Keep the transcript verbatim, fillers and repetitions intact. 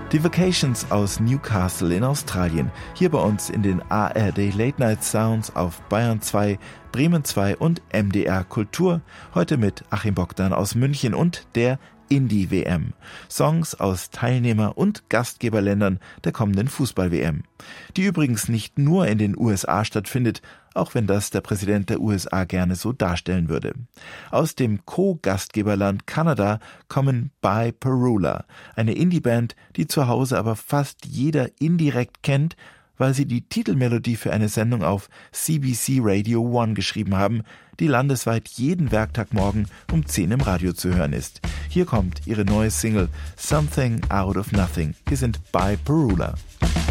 Die Vacations aus Newcastle in Australien, hier bei uns in den A R D Late Night Sounds auf Bayern zwei, Bremen zwei und M D R Kultur, heute mit Achim Bogdan aus München und der Indie-W M. Songs aus Teilnehmer- und Gastgeberländern der kommenden Fußball-W M. Die übrigens nicht nur in den U S A stattfindet, auch wenn das der Präsident der U S A gerne so darstellen würde. Aus dem Co-Gastgeberland Kanada kommen By Perula, eine Indie-Band, die zu Hause aber fast jeder indirekt kennt, weil sie die Titelmelodie für eine Sendung auf C B C Radio eins geschrieben haben, die landesweit jeden Werktagmorgen um zehn im Radio zu hören ist. Hier kommt ihre neue Single Something Out of Nothing. Wir sind By Perula.